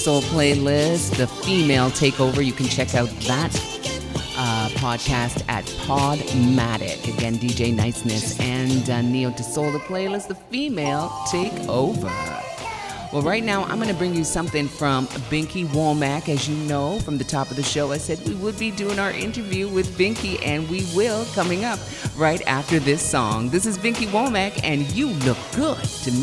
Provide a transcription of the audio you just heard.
Soul playlist, The Female Takeover. You can check out that podcast at Podmatic. Again, DJ Niceness and Neo to Soul, the playlist, The Female Takeover. Well, right now, I'm going to bring you something from Binky Womack. As you know, from the top of the show, I said we would be doing our interview with Binky, and we will, coming up right after this song. This is Binky Womack, and You Look Good to Me.